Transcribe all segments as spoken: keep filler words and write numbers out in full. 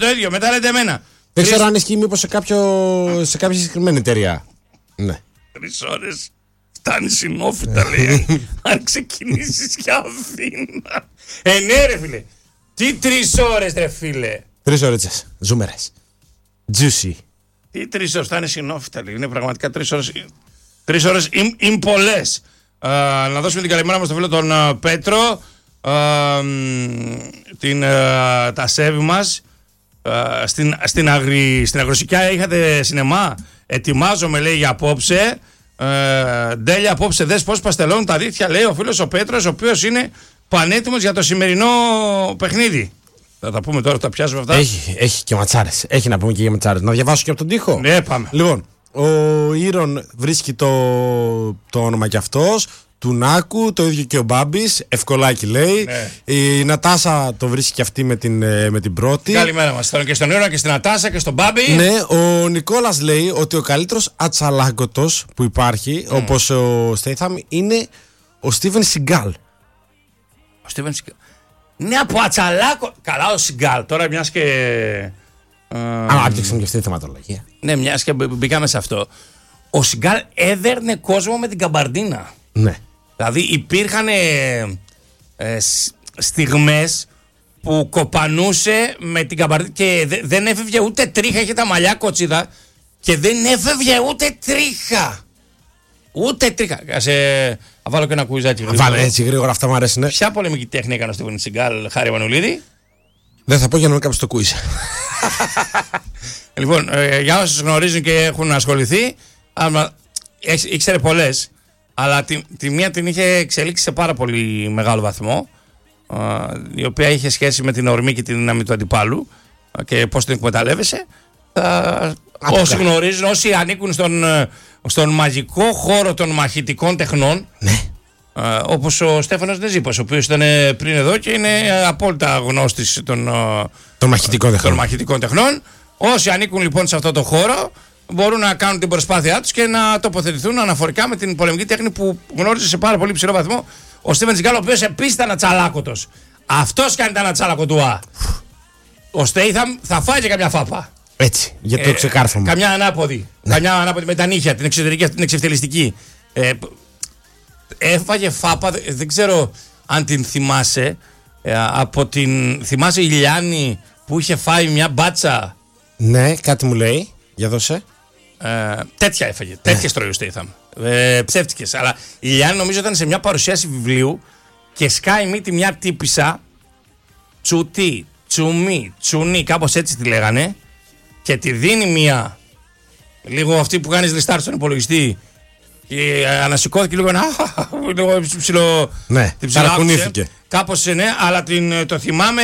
Το ίδιο, μετά λέτε εμένα. Δεν ξέρω αν ισχύει μήπως σε, κάποιο, σε κάποια συγκεκριμένη εταιρεία. Ναι. Τρεις ώρες φτάνεις συνόφυτα, λέει. Αν ξεκινήσεις για Αθήνα. Ε, ναι, ρε φίλε. Τι τρεις ώρες, ρε φίλε. Τρεις ώρες, ζούμερες. Juicy. Τι τρεις ώρες, φτάνεις συνόφυτα, λέει. Είναι πραγματικά τρεις ώρες. Τρεις ώρες είναι πολλές. Να δώσουμε την καλημέρα μας στο φίλο τον uh, Πέτρο. Uh, την, uh, τα σέβη μας. Uh, στην, στην, αγρι, στην Αγροσικιά είχατε σινεμά. Ετοιμάζομαι, λέει, για απόψε. Uh, Ντέλια, απόψε δες πως παστελώνουν τα δίχτυα, λέει ο φίλος ο Πέτρος, ο οποίος είναι πανέτοιμος για το σημερινό παιχνίδι. Θα τα πούμε τώρα, τα πιάσουμε αυτά. Έχει, έχει και ματσάρες. Έχει να πούμε και για ματσάρες. Να διαβάσω και από τον τοίχο. Ναι, πάμε. Λοιπόν, ο Ήρων βρίσκει το, το όνομα κι αυτός. Του Νάκου, το ίδιο και ο Μπάμπης. Ευκολάκι, λέει. Ναι. Η Νατάσα το βρίσκει και αυτή με την, με την πρώτη. Καλημέρα μας. Και στον Ήρων και στην Νατάσα και στον Μπάμπη. Ναι, ο Νικόλας λέει ότι ο καλύτερος ατσαλάκωτος που υπάρχει, mm. όπως ο Στέιθαμ, είναι ο Στίβεν Σιγκάλ. Ο Στίβεν Σιγκάλ. Ναι, από ατσαλάκο. Καλά, ο Σιγκάλ. Τώρα μιας και. Ανάπτυξαν και αυτή τη θεματολογία. Ναι, μιας και μπήκαμε σε αυτό. Ο Σιγκάλ έδερνε κόσμο με την καμπαρντίνα. Ναι. Δηλαδή υπήρχαν ε, ε, στιγμές που κοπανούσε με την καμπαρντίνα και δε, δεν έφευγε ούτε τρίχα. Είχε τα μαλλιά κότσιδα και δεν έφευγε ούτε τρίχα. Ούτε τρίχα. Ας ε, βάλω και ένα κουιζάκι γρήγορα. Βάλε έτσι γρήγορα, αυτά μου αρέσουν. Ποια πολεμική τέχνη έκανε ο Στίβεν Σιγκάλ, Χάρη Μανουλίδη? Δεν θα πω για να μην κάποιος το κουίζα. Λοιπόν, ε, για όσους γνωρίζουν και έχουν ασχοληθεί, άμα, ήξερε πολλές, αλλά τη, τη μία την είχε εξελίξει σε πάρα πολύ μεγάλο βαθμό, ε, η οποία είχε σχέση με την ορμή και τη δύναμη του αντιπάλου ε, και πώς την εκμεταλλεύεσαι. Ε, όσοι γνωρίζουν, όσοι ανήκουν στον, στον μαγικό χώρο των μαχητικών τεχνών, ναι. Uh, όπως ο Στέφανος Νεζίπας, ο οποίος ήταν πριν εδώ και είναι απόλυτα γνώστης των, uh, των, μαχητικών των μαχητικών τεχνών. Όσοι ανήκουν λοιπόν σε αυτό το χώρο μπορούν να κάνουν την προσπάθειά τους και να τοποθετηθούν αναφορικά με την πολεμική τέχνη που γνώριζε σε πάρα πολύ ψηλό βαθμό ο Στίβεν Σιγκάλ, ο οποίος επίσης ήταν ατσαλάκωτος. Αυτός κάνει τα ατσαλακωτουά. Ο Στέιθαμ θα φάει και καμιά φάπα. Έτσι, για το ε, ξεκάρφωμα. Καμιά ανάποδη. Ναι. Καμιά ανάποδη με τα νύχια, την εξωτερική, την εξευτελιστική. Ε, Έφαγε φάπα, δεν ξέρω αν την θυμάσαι, ε, από την. Θυμάσαι η Λιάννη που είχε φάει μια μπάτσα? Ναι, κάτι μου λέει. Για δώσε. Ε, τέτοια έφαγε. Τέτοιες τρώει ο Στέιθαμ. Ε, ψεύτικες. Αλλά η Λιάννη νομίζω ήταν σε μια παρουσίαση βιβλίου και σκάει μύτη μια τύπισσα. Τσουτί, τσουμί, τσουνί, κάπως έτσι τη λέγανε. Και τη δίνει μια. Λίγο αυτή που κάνεις λιστάρ στον υπολογιστή. Και ανασηκώθηκε λίγο, λίγο ψηλό. Ναι, ταρακουνήθηκε. Κάπως ναι, αλλά την, το θυμάμαι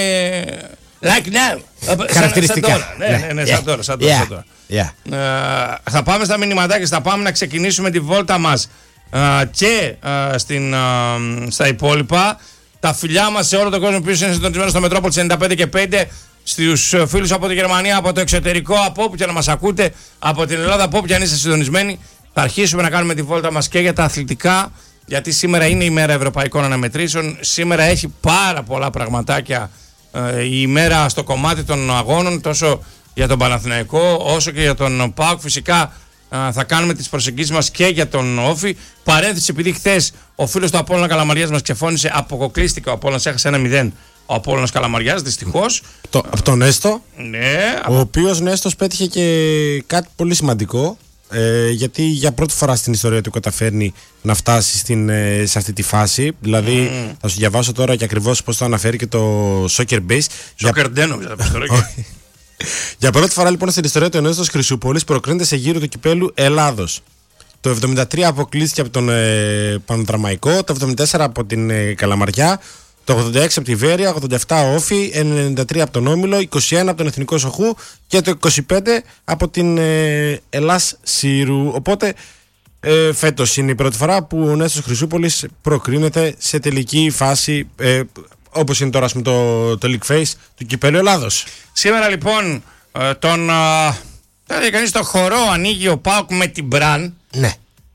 like now. Χαρακτηριστικά. Σαν, σαν τώρα. Ναι, ναι, ναι, σαν τώρα. Σαν τώρα, σαν τώρα. Yeah. Ε, θα πάμε στα μηνυματάκια, θα πάμε να ξεκινήσουμε τη βόλτα μας ε, και ε, στην, ε, στα υπόλοιπα. Τα φιλιά μας σε όλο τον κόσμο που είναι συντονισμένος στο Μετρόπολης ενενήντα πέντε και πέντε. Στους φίλους από τη Γερμανία, από το εξωτερικό, από όπου και να μας ακούτε, από την Ελλάδα, από όπου και αν είστε συντονισμένοι. Θα αρχίσουμε να κάνουμε τη βόλτα μας και για τα αθλητικά, γιατί σήμερα είναι η μέρα ευρωπαϊκών αναμετρήσεων. Σήμερα έχει πάρα πολλά πραγματάκια ε, η ημέρα στο κομμάτι των αγώνων, τόσο για τον Παναθηναϊκό όσο και για τον ΠΑΟΚ. Φυσικά ε, θα κάνουμε τις προσεγγίσεις μας και για τον Όφη. Παρένθεση, επειδή χθες ο φίλος του Απόλλωνα Καλαμαριάς μας ξεφώνησε, αποκοκλείστηκε, ο Απόλλωνας έχασε ένα μηδέν. Ο Απόλλωνας Καλαμαριάς, δυστυχώς. Το, από τον Νέστο, ναι, ο οποίος Νέστος πέτυχε και κάτι πολύ σημαντικό. Ε, γιατί για πρώτη φορά στην ιστορία του καταφέρνει να φτάσει στην, ε, σε αυτή τη φάση. Δηλαδή, mm. θα σου διαβάσω τώρα και ακριβώς πώς το αναφέρει και το Soccer Base. Soccer Day, νομίζω. Για πρώτη φορά λοιπόν στην ιστορία του Νέστος Χρυσούπολης προκρίνεται σε γύρο του κυπέλου Ελλάδος. Το εβδομήντα τρία αποκλείστηκε από τον ε, Πανδραμαϊκό, το εβδομήντα τέσσερα από την ε, Καλαμαριά, το ογδόντα έξι από τη Βέρεια, ογδόντα επτά Όφη, ενενήντα τρία από τον Όμιλο, είκοσι ένα από τον Εθνικό Σοχού και το είκοσι πέντε από την ε, Ελλάς Σύρου. Οπότε ε, φέτος είναι η πρώτη φορά που ο Νέστος Χρυσούπολης προκρίνεται σε τελική φάση, ε, όπως είναι τώρα ας πούμε, το, το League Phase του κυπέλλου Ελλάδος. Σήμερα λοιπόν ε, τον ε, κανείς το χορό ανοίγει ο ΠΑΟΚ με την Μπραν. Ναι.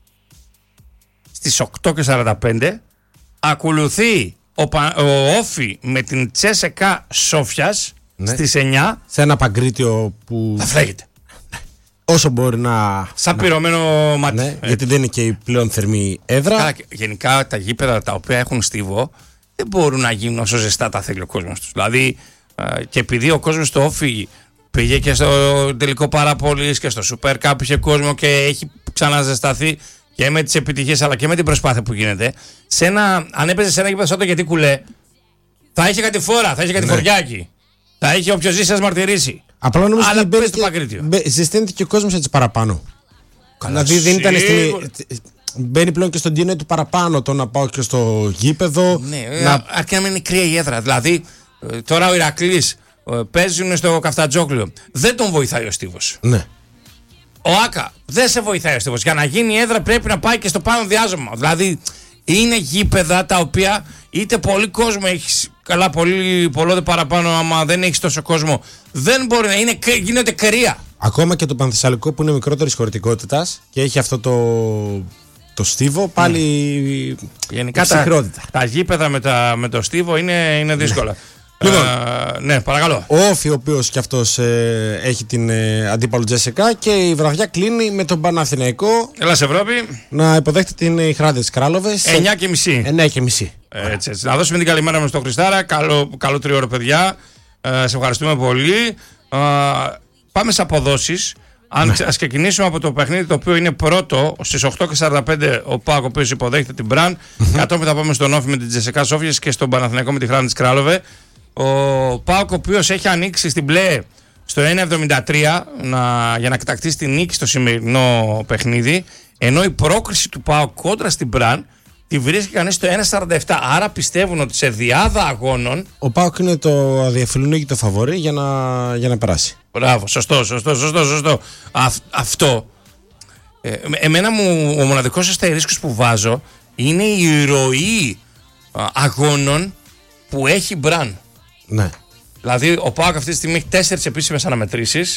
Στις οκτώ και σαράντα πέντε ακολουθεί Ο, ο Όφη με την Τσέσεκα Σόφιας ναι. στις εννιά. Σε ένα Παγκρίτιο που. Θα φλέγεται. Όσο μπορεί να. Σαν να... πυρωμένο μάτι. Ναι, γιατί δεν είναι και η πλέον θερμή έδρα. Καλά, γενικά τα γήπεδα τα οποία έχουν στίβο δεν μπορούν να γίνουν όσο ζεστά τα θέλει ο κόσμος τους. Δηλαδή, και επειδή ο κόσμος στο Όφι πήγε και στο τελικό Παραπολής και στο Super Cup είχε κόσμο και έχει ξαναζεσταθεί και με τις επιτυχίες αλλά και με την προσπάθεια που γίνεται. Σε ένα, αν έπαιζε σε ένα γήπεδο σαν το Γιατί Κουλέ, θα είχε κάτι φόρα, θα είχε κάτι ναι. φοριάκι. Θα είχε όποιος ζει σας μαρτυρήσει. Απλά νομίζω αλλά ότι στο Παγκρίτιο. Ζεσταίνεται και ο κόσμος έτσι παραπάνω. Καλά, δηλαδή δεν ήταν στην. Μπαίνει πλέον και στον Τίνο του παραπάνω το να πάω και στο γήπεδο. Ναι, να... αρκεί να μην είναι κρύα η έδρα. Δηλαδή, τώρα ο Ηρακλής παίζουν στο Καφτατζόκλιο. Δεν τον βοηθάει ο στίβος. Ναι. Ο Άκα δεν σε βοηθάει ο στίβος. Για να γίνει η έδρα πρέπει να πάει και στο πάνω διάζωμα. Δηλαδή, είναι γήπεδα τα οποία είτε πολύ κόσμο έχει. Καλά, πολύ, πολλό δε παραπάνω. Άμα δεν έχει τόσο κόσμο, δεν μπορεί να είναι. Γίνεται κρύα. Ακόμα και το Πανθεσσαλικό που είναι μικρότερη χωρητικότητα και έχει αυτό το. Το στίβο πάλι. Mm. Γενικά τα, τα γήπεδα με, τα, με το στίβο είναι, είναι δύσκολα. Ναι. Λοιπόν, uh, ναι, παρακαλώ. Ο Όφι, ο οποίος και αυτός ε, έχει την ε, αντίπαλο Τζέσικα και η βραδιά κλείνει με τον Παναθηναϊκό. Έλα σε Ευρώπη. Να υποδέχεται την ε, Hrádec Králové. εννιά και μισή. εννιά και μισή. Έτσι, έτσι. Να δώσουμε την καλημέρα μας στο Χριστάρα. Καλό, καλό τριώρο, παιδιά. Ε, σε ευχαριστούμε πολύ. Ε, πάμε σε αποδόσεις. Αν ναι. ας ξεκινήσουμε από το παιχνίδι το οποίο είναι πρώτο στις οκτώ και σαράντα πέντε ο ΠΑΟΚ ο οποίος υποδέχεται την Μπραν. Mm-hmm. Κατόπιν θα πάμε στον Όφι με την Τζεσεκά Σόφιας και στον Παναθηναϊκό με τη Hrádec Králové. Ο ΠΑΟΚ ο οποίος έχει ανοίξει στην πλέ στο ένα εβδομήντα τρία να, για να κατακτήσει την νίκη στο σημερινό παιχνίδι, ενώ η πρόκριση του ΠΑΟΚ κόντρα στην Μπραν τη βρίσκει κανείς στο ένα σαράντα επτά. Άρα πιστεύουν ότι σε διάδα αγώνων ο ΠΑΟΚ είναι το αδιαφιλονίκητο φαβορί για να, για να περάσει. Μπράβο, σωστό, σωστό, σωστό, σωστό. Α, αυτό. Ε, εμένα μου, ο μοναδικός αστερίσκος που βάζω είναι η ροή α, αγώνων που έχει Μπραν. Ναι. Δηλαδή, ο ΠΑΟΚ αυτή τη στιγμή έχει τέσσερις επίσημες αναμετρήσεις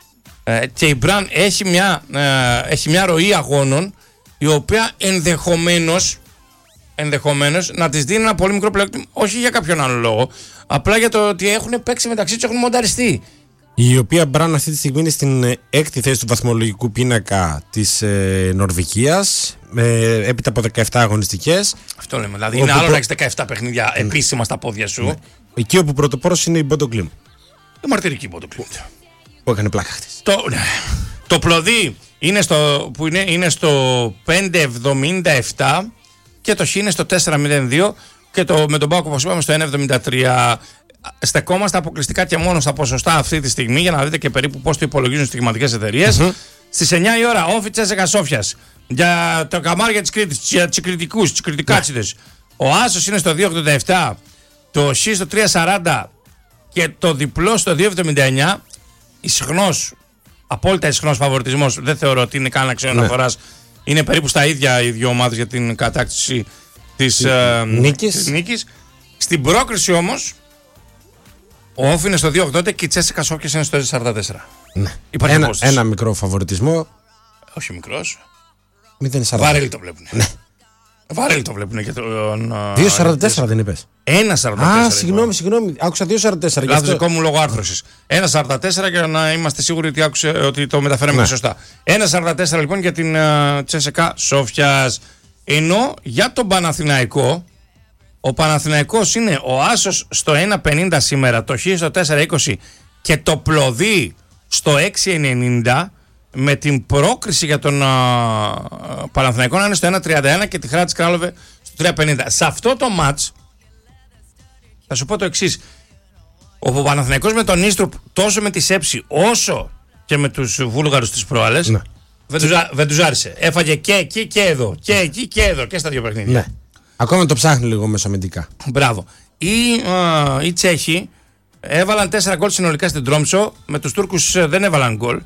ε, και η Μπραν έχει μια, ε, έχει μια ροή αγώνων η οποία ενδεχομένως, ενδεχομένως να της δίνει ένα πολύ μικρό πλεονέκτημα, όχι για κάποιον άλλο λόγο, απλά για το ότι έχουν παίξει μεταξύ τους, έχουν μονταριστεί. Η οποία Μπραν αυτή τη στιγμή είναι στην έκτη θέση του βαθμολογικού πίνακα της ε, Νορβηγίας, ε, έπειτα από δεκαεπτά αγωνιστικές. Αυτό λέμε. Δηλαδή, είναι άλλο προ... να έχεις δεκαεπτά παιχνίδια ναι. επίσημα στα πόδια σου. Ναι. Εκεί όπου πρωτοπόρος είναι η Bodo Glimt. Η μαρτυρική Bodo Glimt. Που έκανε πλάκα χτες. Το, ναι. το πλωδί είναι στο, που είναι, είναι στο πέντε εβδομήντα επτά και το χ είναι στο τέσσερα μηδέν δύο και το, με τον ΠΑΟΚ όπως είπαμε στο ένα εβδομήντα τρία. Στεκόμαστε αποκλειστικά και μόνο στα ποσοστά αυτή τη στιγμή για να δείτε και περίπου πώς το υπολογίζουν οι στοιχηματικές εταιρείες. Mm-hmm. Στις εννιά η ώρα, Όφι Τσέσσεκα Σόφιας. Για το καμάρια της Κρήτης, για τους κριτικούς, τους κριτικάτσιδες. Yeah. Ο Άσος είναι στο δύο ογδόντα επτά, το Χ στο τρία σαράντα και το διπλό στο δύο εβδομήντα εννιά. Ισχνός, απόλυτα ισχνός φαβοριτισμός. Δεν θεωρώ ότι είναι κανένα αξιόν αναφοράς. Yeah. Είναι περίπου στα ίδια οι δύο ομάδες για την κατάκτηση της, uh, νίκης. της νίκης. Στην πρόκριση όμως, ο Όφι είναι στο δύο ογδόντα και η Τσέσσεκα Σόφιας είναι στο τέσσερα σαράντα τέσσερα. Ναι. Ένα, ένα μικρό φαβοριτισμό. Όχι μικρός. μηδέν σαράντα. Βαρέλι το βλέπουν. Ναι. Βαρέλι το βλέπουν για τον. δύο σαράντα τέσσερα δεν είπες. ένα σαράντα τέσσερα. Α, συγγνώμη, συγγνώμη. Άκουσα δύο σαράντα τέσσερα. Λάθος δικό μου λόγω άρθρωσης. ένα σαράντα τέσσερα για να είμαστε σίγουροι ότι, άκουσε, ότι το μεταφέραμε ναι. σωστά. ένα σαράντα τέσσερα λοιπόν για την uh, Τσέσσεκα Σόφιας. Ενώ για τον Παναθηναϊκό, ο Παναθηναϊκός είναι ο Άσος στο ένα πενήντα σήμερα, το Χ στο τέσσερα είκοσι και το πλωδί στο έξι ενενήντα, με την πρόκριση για τον α, Παναθηναϊκό να είναι στο ένα τριάντα ένα και τη Hrádec Králové στο τρία πενήντα. Σε αυτό το μάτς θα σου πω το εξής. Ο Παναθηναϊκός με τον Ίστρουπ, τόσο με τη Σέψη όσο και με τους Βούλγαρους της προάλλες, ναι. δεν, τους, δεν τους άρεσε. Έφαγε και εκεί και εδώ, και εκεί και εδώ και στα δύο παιχνίδια. Ναι. Ακόμα το ψάχνει λίγο μεσοαμυντικά. Μπράβο. Οι, α, οι Τσέχοι έβαλαν τέσσερα γκολ συνολικά στην Τρόμψο. Με τους Τούρκους δεν έβαλαν γκολ.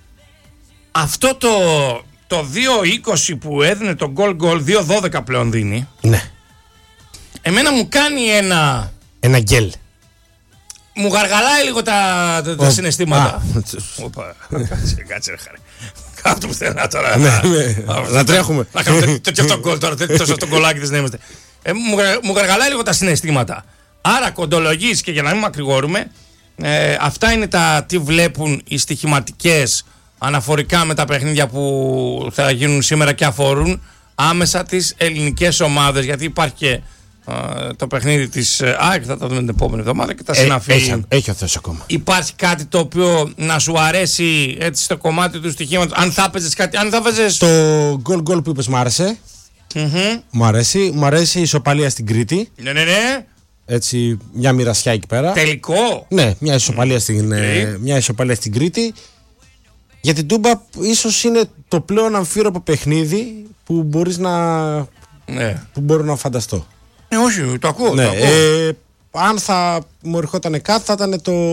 Αυτό το, το δύο είκοσι που έδινε το γκολ γκολ, δύο δώδεκα πλέον δίνει. Ναι. Εμένα μου κάνει ένα... Ένα γκέλ. Μου γαργαλάει λίγο τα, τα, τα συναισθήματα. Οπα, κάτσε, κάτσε, χαρέ. Κάτω που θέλω τώρα. Να τρέχουμε. Να κάνουμε τέτοιο αυτό γκολ τώρα, τόσο αυτό γκολάκι της να είμαστε. Μου γαργαλάει λίγο τα συναισθήματα. Άρα κοντολογείς και για να μην μακρηγόρουμε, Ε, αυτά είναι τα τι βλέπουν οι στοιχηματικές αναφορικά με τα παιχνίδια που θα γίνουν σήμερα και αφορούν άμεσα τις ελληνικές ομάδες. Γιατί υπάρχει και ε, το παιχνίδι της ΑΕΚ, θα τα δούμε την επόμενη εβδομάδα και τα συναφή. Έχει, έχει ο Θεός ακόμα. Υπάρχει κάτι το οποίο να σου αρέσει έτσι στο κομμάτι του στοιχήματος? Αν θα έπαιζες κάτι, αν θα έπαιζες... Το γκολ γκολ που είπες μ' άρεσε. Mm-hmm. Μου αρέσει. Μου αρέσει η ισοπαλία στην Κρήτη. Ναι, ναι, ναι. Έτσι, μια μοιρασιά εκεί πέρα. Τελικό. Ναι, μια ισοπαλία, mm. στην, okay. ε, μια ισοπαλία στην Κρήτη. Για την Τούμπα ίσως είναι το πλέον αμφίροπο παιχνίδι που μπορείς να, ναι. που μπορώ να φανταστώ. Ναι, όχι, το ακούω. Ναι, το ακούω. Ε, αν θα μου ερχόταν κάτι θα ήταν το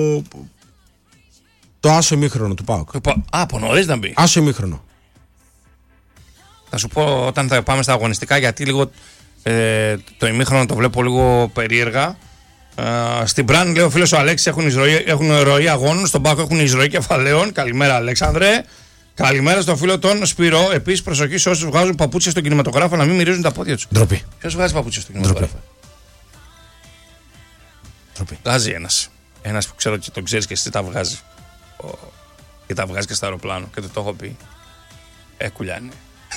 το άσο ημίχρονο του ΠΑΟΚ. Α, από νωρίς να μπει. Άσο ημίχρονο. Θα σου πω όταν θα πάμε στα αγωνιστικά, γιατί λίγο ε, το ημίχρονο το βλέπω λίγο περίεργα. Uh, στην Μπραν, λέει ο φίλος ο Αλέξης, έχουν εισρωή, έχουν ροή αγώνων. Στον Πάκο έχουν εισρωή κεφαλαίων. Καλημέρα, Αλέξανδρε. Καλημέρα στον φίλο τον Σπύρο. Επίσης, προσοχή σε όσους βγάζουν παπούτσια στον κινηματογράφο να μην μυρίζουν τα πόδια τους. Ντροπή. Ποιος βγάζει παπούτσια στον κινηματογράφο? Ντροπή. Βγάζει ένας. Ένας που ξέρω και τον ξέρεις και εσύ τα βγάζει. Ο... Και τα βγάζει και στο αεροπλάνο. Και το, το έχω πει. Ε, κουλιάνε.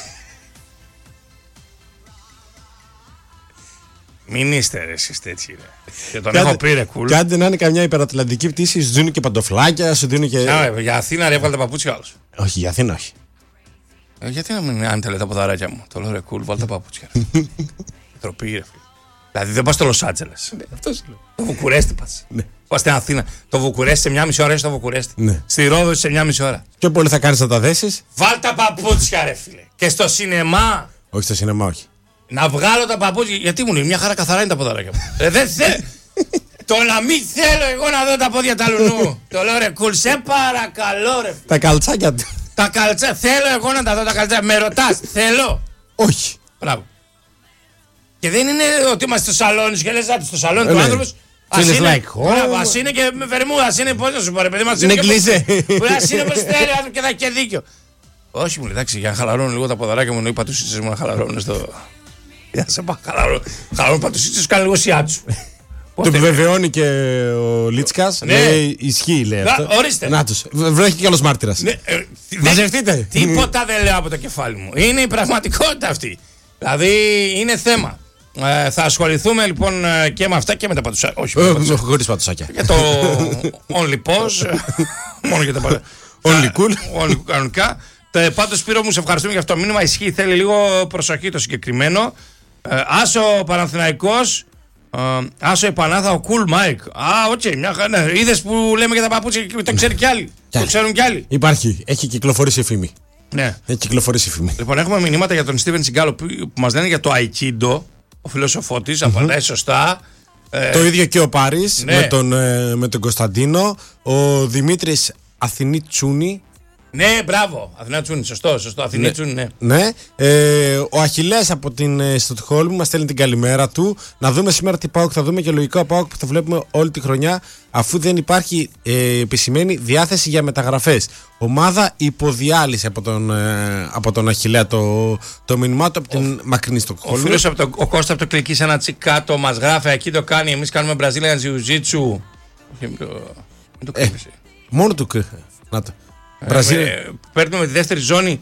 Μην είστε ρε εσείς τέτοιοι ρε. Και τον έχω πει ρε κουλ. Κάντε να είναι καμιά υπερατλαντική πτήση, σου δίνουν και παντοφλάκια, σου δίνουν και... Να, για Αθήνα ρε, έβγαλε τα παπούτσια άλλος. Όχι, για Αθήνα όχι. Ε, γιατί να μην άντε τα ποδαράκια μου? Το λέω ρε κουλ, βάλτε τα παπούτσια. Τροπή ρε φίλε. Δηλαδή δεν πας στο Λος Άντζελες. Ναι, αυτό σου λέω. Το Βουκουρέστι πας. Ναι. Πας στην Αθήνα. Το Βουκουρέστι σε μια μισή ώρα είσαι στο Βουκουρέστι. Ναι. Στη Ρόδο σε μια μισή ώρα. Πιο πολύ θα κάνεις να τα δέσεις. Βάλ τα παπούτσια ρε φίλε. Και στο σινεμά. Όχι στο σινεμά, όχι. Να βγάλω τα παπούτσια. Γιατί μου λέει μια χαρά καθαρά είναι τα ποδαράκια μου. ε, δεν θε... Το να μην θέλω εγώ να δω τα πόδια τα λουνού. Το λέω ρε κουλ, σε παρακαλώ ρε. Τα καλτσάκια του. Τα καλτσάκια. Θέλω εγώ να τα δω τα καλτσάκια. Με ρωτάς, θέλω. Όχι. Μπράβο. Και δεν είναι ότι είμαστε στο σαλόνι και λες άτι στο σαλόνι του ναι. άνθρωπος. Ας είναι, like ας είναι και με βερμούδα, ας είναι πώς να σου πω ρε παιδί μας. Είναι κλείσε. Ας είναι πως θέλει άνθρωπο και θα έχει και δίκιο. Όχι μου λέει, εντάξει, για να χαλαρώνουν λίγο τα ποδαράκια μου, εννοεί πατουσίτσες μου να χαλαρώνουν στο... Για να σε πάω, χαλαρώνουν πατουσίτσες σου, κάνει λίγο σιάτσου. Το επιβεβαιώνει και ο Λίτσκας. Λέει ισχύει, λέει αυτό. Ορίστε. Να τους. Βρέχει κι άλλος μάρτυρας. Μαζευτείτε. Τίποτα δεν λέω από το κεφάλι μου. Είναι η πραγματικότητα αυτή. Δηλαδή είναι θέμα. Ε, θα ασχοληθούμε λοιπόν και με αυτά και με τα πατουσάκια. Όχι, ε, χωρίς πατουσάκια. Για το only pause. Μόνο για τα πατουσάκια. Only cool. Only κανονικά. Πάντως Σπύρο μου, σε ευχαριστούμε για αυτό το μήνυμα. Ισχύει, θέλει λίγο προσοχή το συγκεκριμένο. Ε, Άσο Παναθηναϊκός. Ε, Άσο Επανάθα, ο Cool Mike. Α, οκ, okay, μια χαρά. Ναι. Είδες που λέμε για τα παπούτσια και το ξέρει κι άλλοι. Το ξέρουν κι άλλοι. Υπάρχει, έχει κυκλοφορήσει η φήμη. Ναι. Έχει κυκλοφορήσει η φήμη. Λοιπόν, έχουμε μηνύματα για τον Στίβεν Σιγκάλο που, που μας λένε για το Aikido. Ο φίλος ο Φώτης, mm-hmm. απαντάει σωστά. Το ε, ίδιο και ο Πάρης ναι. με, τον, ε, με τον Κωνσταντίνο. Ο Δημήτρης Αθηνή Τσούνη. Ναι, μπράβο. Αθηνά Τσούνη, σωστό, σωστό. Αθηνή ναι. Τσούνη, ναι. ναι. Ε, ο Αχιλλέας από την ε, Στοκχόλμη μας στέλνει την καλημέρα του. Να δούμε σήμερα τι ΠΑΟΚ θα δούμε και λογικό ΠΑΟΚ που θα βλέπουμε όλη τη χρονιά, αφού δεν υπάρχει ε, επισημένη διάθεση για μεταγραφές. Ομάδα υποδιάλυση από τον, ε, από τον Αχιλλέα το, το μήνυμά του από την ο, μακρινή Στοκχόλμη. Ο φίλος από το, ο Κώστα από το Κλικής ένα τσικάτο μας γράφει, εκεί το κάνει. Εμείς κάνουμε Brazilian Jiu-Jitsu. Μην το κρύβεσαι. Μόνο του να το. Ε, ε, παίρνουμε τη δεύτερη ζώνη.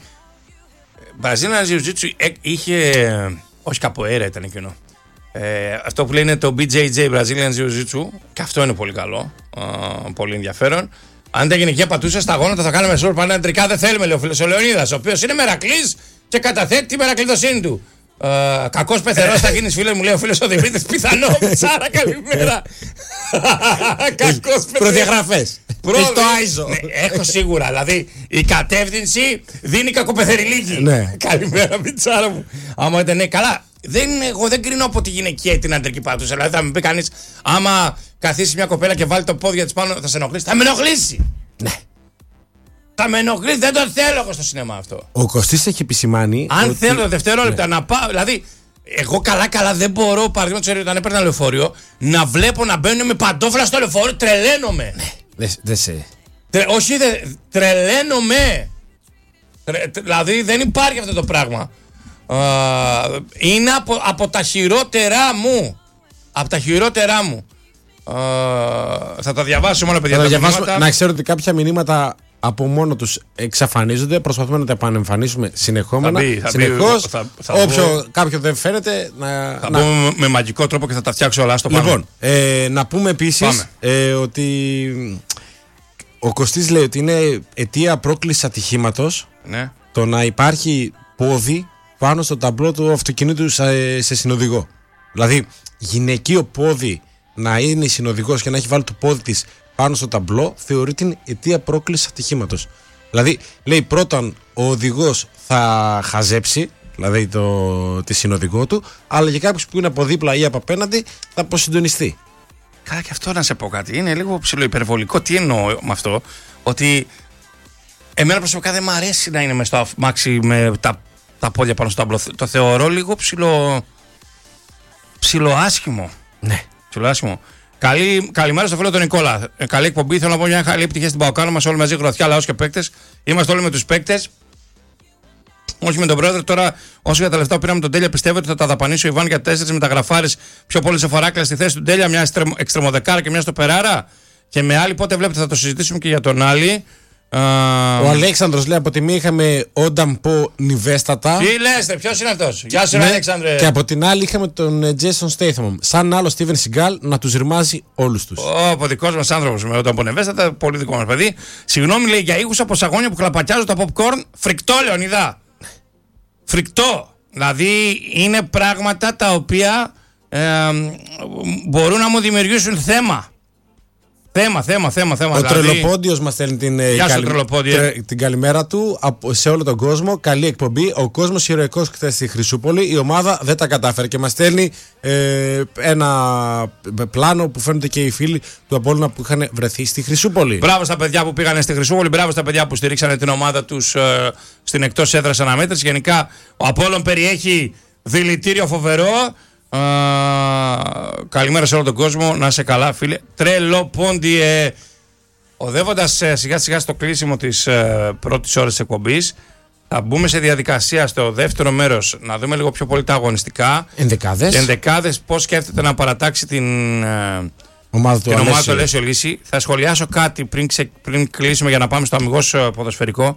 Brazilian Jiu-Jitsu ε, είχε. Όχι καποέρα ήταν εκείνο. Ε, αυτό που λένε το μπι τζέι τζέι Brazilian Jiu-Jitsu. Και αυτό είναι πολύ καλό. Ε, πολύ ενδιαφέρον. Αν τα γυναικεία πατούσια στα γόνατα θα κάνουμε σόρ πανέντρικα. Δεν θέλουμε, λέει ο φίλος ο Λεωνίδας, ο οποίος είναι μερακλής και καταθέτει τη μερακλειδοσύνη του. Uh, κακός πεθερός θα γίνεις, φίλε μου, λέει ο φίλος ο Δημήτρης. Πιθανό, Τσάρα, καλημέρα. Κακός πεθερός. Προδιαγραφές. Έχει το άιζο. Ναι, έχω σίγουρα. Δηλαδή η κατεύθυνση δίνει κακοπεθεριλίκη. Ναι. Καλημέρα, Μιτσάρα μου. Άμα ήταν ναι, καλά. Δεν, εγώ δεν κρίνω από τη γυναικεία ή την αντρική πάτουσα. Δηλαδή θα μου πει κανείς, άμα καθίσει μια κοπέλα και βάλει το πόδι της πάνω, θα σε ενοχλήσει. Θα με ενοχλήσει. Ναι. Θα με ενοχλήσει, δεν το θέλω εγώ στο σινεμά αυτό. Ο Κωστής έχει επισημάνει. Αν ότι... θέλω δευτερόλεπτα ναι. να πάω. Δηλαδή, εγώ καλά-καλά δεν μπορώ, παραδείγματος χάρη, όταν έπαιρνα λεωφορείο, να βλέπω να μπαίνουν με παντόφλα στο λεωφορείο. Τρελαίνομαι. Ναι. Δε, δε σε... Τρε, όχι, δε, τρελαίνομαι. Τρε, δηλαδή, δεν υπάρχει αυτό το πράγμα. Uh, είναι από, από τα χειρότερά μου. Από τα χειρότερά μου. Ε, θα τα διαβάσουμε όλα, παιδιά. Θα τα διαβάσουμε, να ξέρω ότι κάποια μηνύματα από μόνο τους εξαφανίζονται. Προσπαθούμε να τα επανεμφανίσουμε συνεχόμενα. Θα μπει, θα συνεχώς. μπει, θα, θα όποιο μπω, κάποιο δεν φαίνεται. Να, θα να... μπούμε με, με μαγικό τρόπο και θα τα φτιάξω όλα. Στο πάμε. Λοιπόν, ε, να πούμε επίσης ε, ότι ο Κωστής λέει ότι είναι αιτία πρόκλησης ατυχήματος Ναι. το να υπάρχει πόδι πάνω στο ταμπλό του αυτοκινήτου σε, σε συνοδηγό. Δηλαδή, γυναικείο πόδι να είναι συνοδηγός και να έχει βάλει το πόδι της πάνω στο ταμπλό, θεωρεί την αιτία πρόκλησης ατυχήματος. Δηλαδή, λέει πρώτον, ο οδηγός θα χαζέψει, δηλαδή το, τη συνοδηγό του, αλλά και κάποιος που είναι από δίπλα ή από απέναντι θα αποσυντονιστεί. Καλά, και αυτό να σε πω κάτι. Είναι λίγο ψηλοϊπερβολικό. Τι εννοώ με αυτό, ότι εμένα προσωπικά δεν μου αρέσει να είναι μες στο αμάξι με τα, τα πόδια πάνω στο ταμπλό. Το θεωρώ λίγο ψηλο. ψιλοάσχημο. Ναι. Ψιλοάσχημο. Καλή, καλημέρα στο φίλο τον Νικόλα. Ε, καλή εκπομπή. Θέλω να πω μια καλή επιτυχία στην Παοκάνα μας. Όλοι μαζί, γροθιά, λαός και παίκτες. Είμαστε όλοι με τους παίκτες. Όχι με τον πρόεδρο. Τώρα, όσο για τα λεφτά που πήραμε τον Τέλεια, πιστεύω ότι θα τα δαπανίσει ο Ιβάν για τέσσερις μεταγραφάρες πιο πολύ σε φοράκλα στη θέση του Τέλεια. Μια εξτρεμοδεκάρα και μια στο Περάρα. Και με άλλη, πότε βλέπετε, θα το συζητήσουμε και για τον άλλη. Ο Αλέξανδρος λέει: από τη μία είχαμε Όνταμ Πο Νιβέστατα. Τι λες, ποιος είναι αυτός? Γεια σου, Ναι, Αλέξανδρε. και από την άλλη είχαμε τον Jason Statham. Σαν άλλο Steven Seagal να τους ρημάζει όλους τους. Ο δικός μας άνθρωπος με Όνταμ Πο Νιβέστατα, πολύ δικό μας παιδί. Συγγνώμη, λέει, για ήχους από σαγόνια που χλαπατιάζουν τα popcorn. Φρικτό, Λεωνιδά. Φρικτό. Δηλαδή είναι πράγματα τα οποία ε, μπορούν να μου δημιουργήσουν θέμα. Θέμα, θέμα, θέμα, θέμα. Ο δηλαδή... Τρελοπόντιος μας στέλνει την, Γεια σου, καλη... Τρελοπόντιε. τρε... την καλημέρα του από... σε όλο τον κόσμο. Καλή εκπομπή. Ο κόσμος ηρωικός χθες στη Χρυσούπολη. Η ομάδα δεν τα κατάφερε και μας στέλνει ε, ένα πλάνο που φαίνονται και οι φίλοι του Απόλλωνα που είχαν βρεθεί στη Χρυσούπολη. Μπράβο στα παιδιά που πήγανε στη Χρυσούπολη. Μπράβο στα παιδιά που στηρίξανε την ομάδα τους ε, στην εκτός έδρας αναμέτρηση. Γενικά ο Απόλλων περιέχει δηλητήριο φοβερό. Uh, καλημέρα σε όλο τον κόσμο. Να είσαι καλά, φίλε. Τρελοπόντιε. Οδεύοντας ε, σιγά σιγά στο κλείσιμο της ε, πρώτης ώρας της εκπομπής, θα μπούμε σε διαδικασία στο δεύτερο μέρος να δούμε λίγο πιο πολύ τα αγωνιστικά. Ενδεκάδες. Ενδεκάδες, πώς σκέφτεται να παρατάξει την ε, ομάδα του την ομάδα Αλέσιο. του Αλέσιο Λύση. Θα σχολιάσω κάτι πριν, ξε, πριν κλείσουμε για να πάμε στο αμιγώς ποδοσφαιρικό.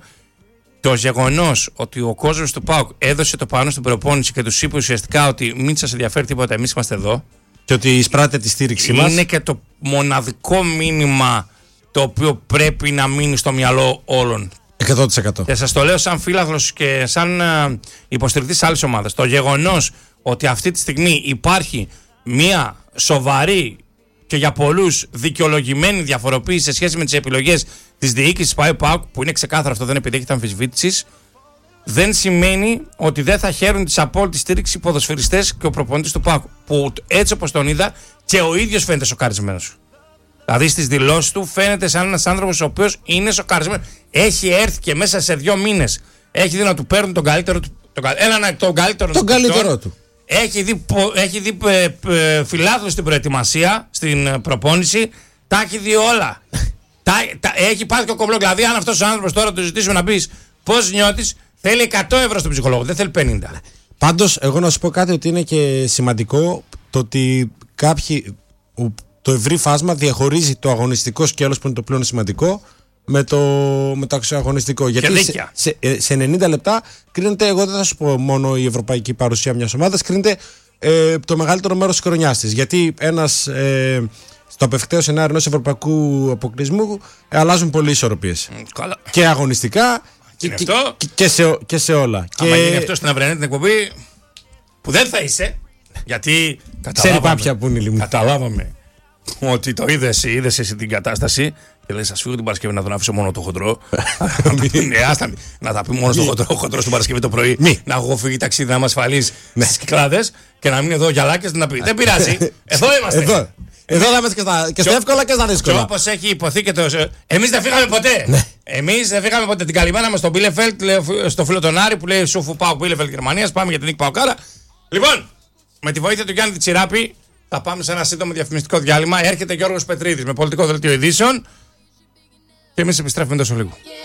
Το γεγονός ότι ο κόσμος του ΠΑΟΚ έδωσε το πάνω στην προπόνηση και τους είπε ουσιαστικά ότι μην σας ενδιαφέρει τίποτα, εμείς είμαστε εδώ. Και ότι εισπράττει τη στήριξή μας. Είναι και το μοναδικό μήνυμα το οποίο πρέπει να μείνει στο μυαλό όλων. εκατό τοις εκατό. Και σας το λέω σαν φίλαθλος και σαν uh, υποστηρικτής άλλης ομάδας. Το γεγονός ότι αυτή τη στιγμή υπάρχει μια σοβαρή και για πολλούς δικαιολογημένη διαφοροποίηση σε σχέση με τις επιλογές της διοίκησης ΠΑΟΚ, που είναι ξεκάθαρο αυτό, δεν επιδέχεται αμφισβήτησης, δεν σημαίνει ότι δεν θα χαίρουν τις απόλυτες στήριξη οι ποδοσφαιριστές και ο προπονητής του ΠΑΟΚ, που έτσι όπως τον είδα και ο ίδιος φαίνεται σοκαρισμένος. Δηλαδή στις δηλώσεις του φαίνεται σαν ένας άνθρωπος ο οποίος είναι σοκαρισμένος. Έχει έρθει και μέσα σε δύο μήνες έχει δει να του παίρνουν τον καλύτερο του. Τον, έναν, τον καλύτερο, τον καλύτερό του. Έχει δει, έχει δει ε, ε, φιλάθλους στην προετοιμασία, στην ε, προπόνηση. Τα έχει δει όλα. τα, τα, έχει πάθει και ο κομπλό. Δηλαδή, αν αυτός ο άνθρωπος τώρα του ζητήσουμε να πεις πώς νιώθεις, θέλει εκατό ευρώ στον ψυχολόγο, δεν θέλει πενήντα. Πάντως, εγώ να σου πω κάτι ότι είναι και σημαντικό το ότι κάποιοι, το ευρύ φάσμα διαχωρίζει το αγωνιστικό σκέλος που είναι το πλέον σημαντικό με το, με το αγωνιστικό. Γιατί σε, σε, σε ενενήντα λεπτά κρίνεται, εγώ δεν θα σου πω μόνο η ευρωπαϊκή παρουσία μιας ομάδας, κρίνεται ε, το μεγαλύτερο μέρος της χρονιάς της. Γιατί ένας, ε, στο απευκταίο σενάριο ενός ευρωπαϊκού αποκλεισμού ε, αλλάζουν πολλοί ισορροπίες. Καλά. Και αγωνιστικά και, και, και, και, σε, και σε όλα. Αν και... γίνει αυτό στην αυριανή την εκπομπή, που δεν θα είσαι, γιατί ξέρει κάποια που είναι λιμνή. Καταλάβαμε ότι το είδες, είδες εσύ την κατάσταση και λέει: σας φύγω την Παρασκευή να τον αφήσω μόνο το χοντρό. Να τα πει μόνο στο χοντρό, ο χοντρός την Παρασκευή το πρωί. Να έχω φύγει ταξίδι να είμαι ασφαλής στις Κυκλάδες και να μην εδώ γυαλάκες να πει: δεν πειράζει, εδώ είμαστε. Εδώ θα είμαστε και στα εύκολα και στα δύσκολα. Και όπως έχει υποθεί και το. Εμείς δεν φύγαμε ποτέ. Εμείς δεν φύγαμε ποτέ. Την καλημέρα μας στον Μπίλεφελτ, στο φίλο τον Άρη που λέει: Σούφου πάω Μπίλεφελτ Γερμανίας. Πάμε για την νίκη Παοκάρα. Λοιπόν, με τη βοήθεια του Γιάννη Τσιράπη θα πάμε σε ένα σύντομο διαφημιστικό διάλειμμα. Έρχεται Γιώργος Πετρίδης με πολιτικό δελτίο ειδήσεων και εμείς επιστρέφουμε τόσο λίγο.